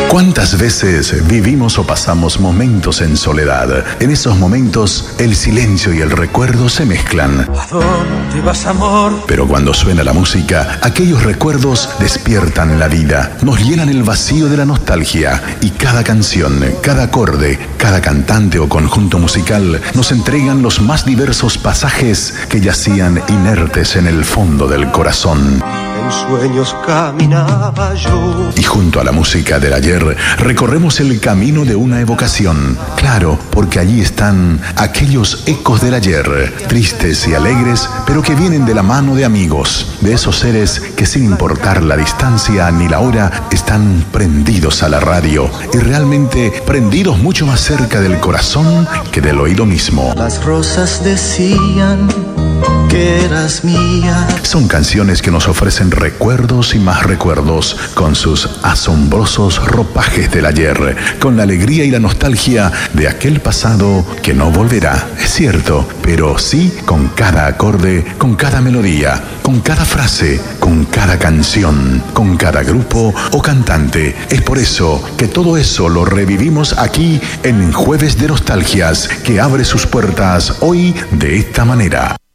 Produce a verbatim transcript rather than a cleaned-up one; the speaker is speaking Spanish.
¿Cuántas veces vivimos o pasamos momentos en soledad? En esos momentos, el silencio y el recuerdo se mezclan. ¿A dónde vas, amor? Pero cuando suena la música, aquellos recuerdos despiertan la vida, nos llenan el vacío de la nostalgia y cada canción, cada acorde, cada cantante o conjunto musical nos entregan los más diversos pasajes que yacían inertes en el fondo del corazón. En sueños caminaba yo. Y junto a la música del ayer, recorremos el camino de una evocación. Claro, porque allí están aquellos ecos del ayer, tristes y alegres, pero que vienen de la mano de amigos, de esos seres que sin importar la distancia ni la hora, están prendidos a la radio y realmente prendidos mucho más cerca del corazón que del oído mismo. Las rosas decían que eras mía. Son canciones que nos ofrecen recuerdos y más recuerdos, con sus asombrosos ropajes del ayer, con la alegría y la nostalgia de aquel pasado que no volverá, es cierto, pero sí con cada acorde, con cada melodía, con cada frase, con cada canción, con cada grupo o cantante. Es por eso que todo eso lo revivimos aquí en Jueves de Nostalgias, que abre sus puertas hoy de esta manera.